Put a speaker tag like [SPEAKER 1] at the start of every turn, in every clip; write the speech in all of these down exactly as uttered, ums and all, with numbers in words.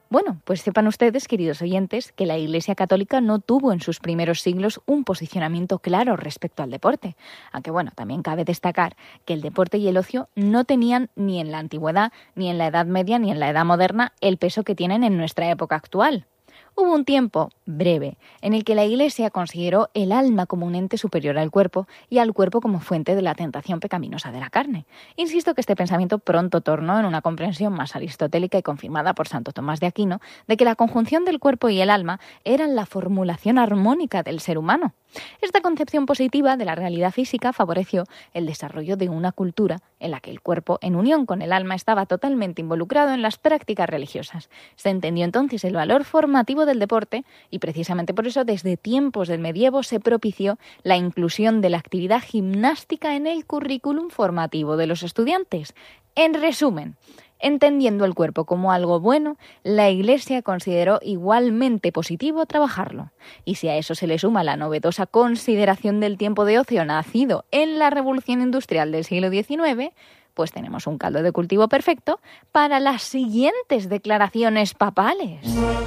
[SPEAKER 1] Bueno, pues sepan ustedes, queridos oyentes, que la Iglesia Católica no tuvo en sus primeros siglos un posicionamiento claro respecto al deporte. Aunque bueno, también cabe destacar que el deporte y el ocio no tenían ni en la antigüedad, ni en la Edad Media, ni en la Edad Moderna el peso que tienen en nuestra época actual. Hubo un tiempo, breve, en el que la Iglesia consideró el alma como un ente superior al cuerpo y al cuerpo como fuente de la tentación pecaminosa de la carne. Insisto que este pensamiento pronto tornó en una comprensión más aristotélica y confirmada por Santo Tomás de Aquino de que la conjunción del cuerpo y el alma eran la formulación armónica del ser humano. Esta concepción positiva de la realidad física favoreció el desarrollo de una cultura en la que el cuerpo, en unión con el alma, estaba totalmente involucrado en las prácticas religiosas. Se entendió entonces el valor formativo del deporte y precisamente por eso desde tiempos del medievo se propició la inclusión de la actividad gimnástica en el currículum formativo de los estudiantes. En resumen, entendiendo el cuerpo como algo bueno, la Iglesia consideró igualmente positivo trabajarlo. Y si a eso se le suma la novedosa consideración del tiempo de ocio nacido en la Revolución Industrial del siglo diecinueve, pues tenemos un caldo de cultivo perfecto para las siguientes declaraciones papales.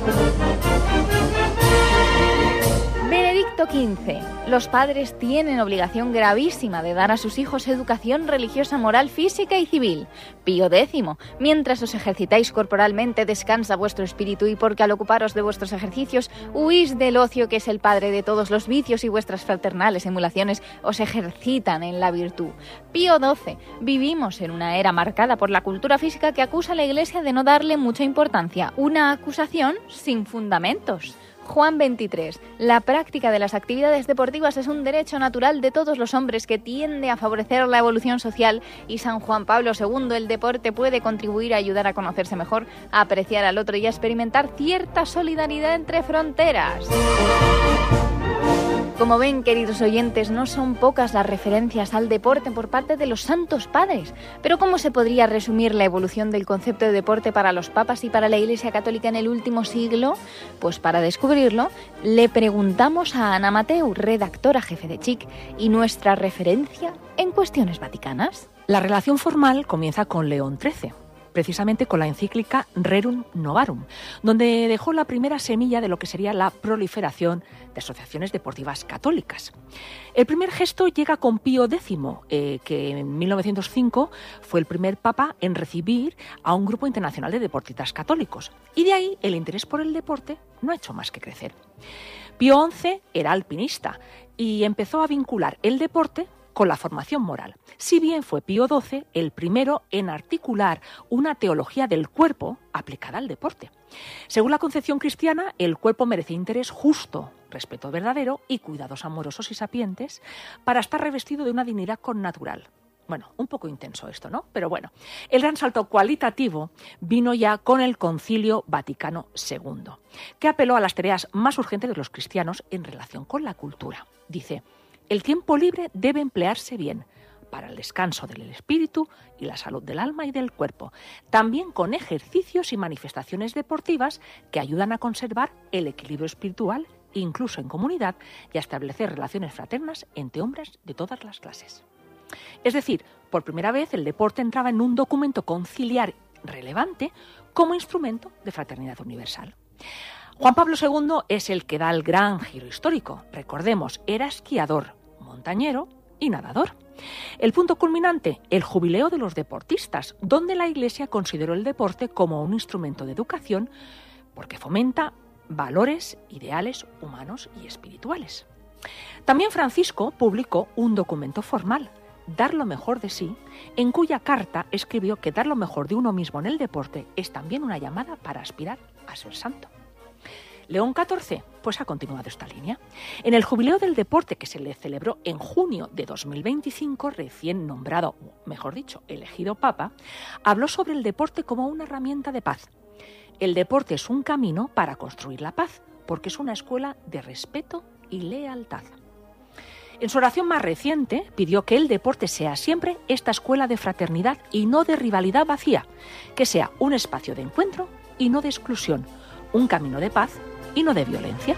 [SPEAKER 1] Benedicto quince. Los padres tienen obligación gravísima de dar a sus hijos educación religiosa, moral, física y civil. Pío décimo. Mientras os ejercitáis corporalmente, descansa vuestro espíritu y porque al ocuparos de vuestros ejercicios, huís del ocio que es el padre de todos los vicios y vuestras fraternales emulaciones os ejercitan en la virtud. Pío doce. Vivimos en una era marcada por la cultura física que acusa a la Iglesia de no darle mucha importancia. Una acusación sin fundamentos. Juan veintitrés. La práctica de las actividades deportivas es un derecho natural de todos los hombres que tiende a favorecer la evolución social y San Juan Pablo segundo. El deporte puede contribuir a ayudar a conocerse mejor, a apreciar al otro y a experimentar cierta solidaridad entre fronteras. Como ven, queridos oyentes, no son pocas las referencias al deporte por parte de los santos padres. Pero ¿cómo se podría resumir la evolución del concepto de deporte para los papas y para la Iglesia Católica en el último siglo? Pues para descubrirlo, le preguntamos a Ana Mateu, redactora jefe de Chic, y nuestra referencia en cuestiones vaticanas.
[SPEAKER 2] La relación formal comienza con León trece. Precisamente con la encíclica Rerum Novarum, donde dejó la primera semilla de lo que sería la proliferación de asociaciones deportivas católicas. El primer gesto llega con Pío décimo, eh, que en mil novecientos cinco fue el primer papa en recibir a un grupo internacional de deportistas católicos. Y de ahí el interés por el deporte no ha hecho más que crecer. Pío once era alpinista y empezó a vincular el deporte con la formación moral, si bien fue Pío doce el primero en articular una teología del cuerpo aplicada al deporte. Según la concepción cristiana, el cuerpo merece interés justo, respeto verdadero y cuidados amorosos y sapientes para estar revestido de una dignidad connatural. Bueno, un poco intenso esto, ¿no? Pero bueno, el gran salto cualitativo vino ya con el Concilio Vaticano segundo, que apeló a las tareas más urgentes de los cristianos en relación con la cultura. Dice: el tiempo libre debe emplearse bien para el descanso del espíritu y la salud del alma y del cuerpo, también con ejercicios y manifestaciones deportivas que ayudan a conservar el equilibrio espiritual, incluso en comunidad, y a establecer relaciones fraternas entre hombres de todas las clases. Es decir, por primera vez el deporte entraba en un documento conciliar relevante como instrumento de fraternidad universal. Juan Pablo segundo es el que da el gran giro histórico. Recordemos, era esquiador, montañero y nadador. El punto culminante, el jubileo de los deportistas, donde la Iglesia consideró el deporte como un instrumento de educación porque fomenta valores, ideales humanos y espirituales. También Francisco publicó un documento formal, Dar lo mejor de sí, en cuya carta escribió que dar lo mejor de uno mismo en el deporte es también una llamada para aspirar a ser santo. León catorce, pues ha continuado esta línea. En el jubileo del deporte que se le celebró en junio de dos mil veinticinco, recién nombrado, mejor dicho, elegido papa, habló sobre el deporte como una herramienta de paz. El deporte es un camino para construir la paz, porque es una escuela de respeto y lealtad. En su oración más reciente pidió que el deporte sea siempre esta escuela de fraternidad y no de rivalidad vacía, que sea un espacio de encuentro y no de exclusión, un camino de paz y no de violencia.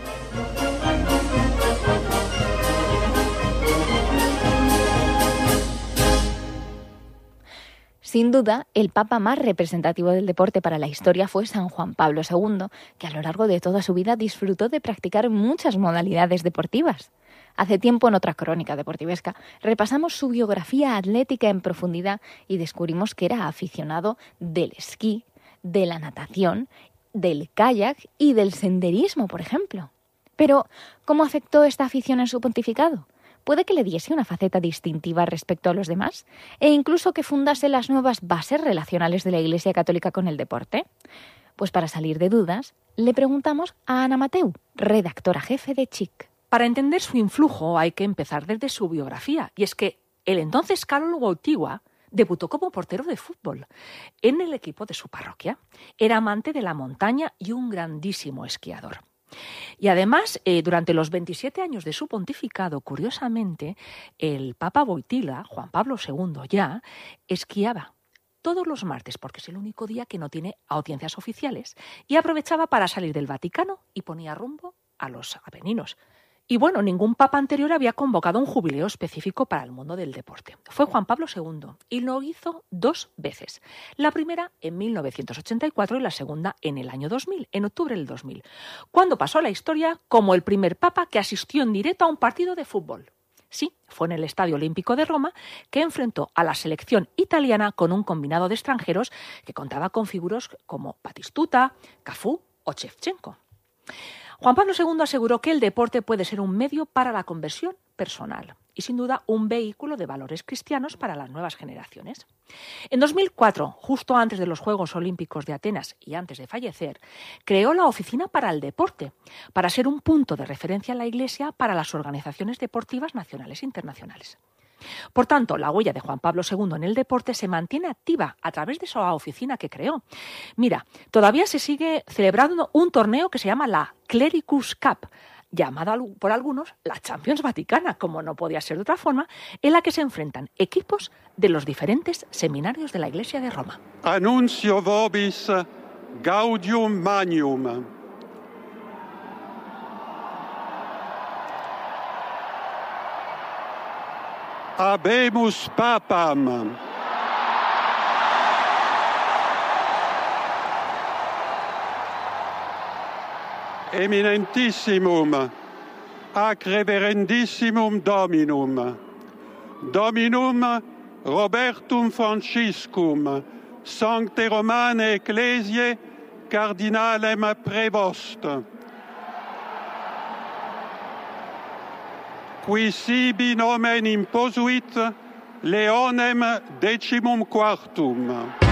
[SPEAKER 1] Sin duda, el papa más representativo del deporte para la historia fue San Juan Pablo segundo, que a lo largo de toda su vida disfrutó de practicar muchas modalidades deportivas. Hace tiempo, en otra crónica deportivesca, repasamos su biografía atlética en profundidad y descubrimos que era aficionado del esquí, de la natación, del kayak y del senderismo, por ejemplo. Pero, ¿cómo afectó esta afición en su pontificado? ¿Puede que le diese una faceta distintiva respecto a los demás? ¿E incluso que fundase las nuevas bases relacionales de la Iglesia Católica con el deporte? Pues para salir de dudas, le preguntamos a Ana Mateu, redactora jefe de Chic.
[SPEAKER 2] Para entender su influjo hay que empezar desde su biografía, y es que el entonces Carlo Wojtyła debutó como portero de fútbol en el equipo de su parroquia. Era amante de la montaña y un grandísimo esquiador. Y además, eh, durante los veintisiete años de su pontificado, curiosamente, el Papa Wojtyła, Juan Pablo segundo ya, esquiaba todos los martes, porque es el único día que no tiene audiencias oficiales, y aprovechaba para salir del Vaticano y ponía rumbo a los Apeninos. Y bueno, ningún papa anterior había convocado un jubileo específico para el mundo del deporte. Fue Juan Pablo segundo y lo hizo dos veces. La primera en mil novecientos ochenta y cuatro y la segunda en el año dos mil, en octubre del dos mil, cuando pasó a la historia como el primer papa que asistió en directo a un partido de fútbol. Sí, fue en el Estadio Olímpico de Roma que enfrentó a la selección italiana con un combinado de extranjeros que contaba con figuras como Batistuta, Cafú o Shevchenko. Juan Pablo segundo aseguró que el deporte puede ser un medio para la conversión personal y, sin duda, un vehículo de valores cristianos para las nuevas generaciones. En dos mil cuatro, justo antes de los Juegos Olímpicos de Atenas y antes de fallecer, creó la Oficina para el Deporte, para ser un punto de referencia en la Iglesia para las organizaciones deportivas nacionales e internacionales. Por tanto, la huella de Juan Pablo segundo en el deporte se mantiene activa a través de esa oficina que creó. Mira, todavía se sigue celebrando un torneo que se llama la Clericus Cup, llamada por algunos la Champions Vaticana, como no podía ser de otra forma, en la que se enfrentan equipos de los diferentes seminarios de la Iglesia de Roma.
[SPEAKER 3] Annuncio vobis gaudium magnum. Habemus papam. Eminentissimum, ac reverendissimum Dominum, Dominum Robertum Franciscum, Sancte Romane Ecclesiae, Cardinalem Prevost, qui sibi nomen imposuit Leonem decimum quartum.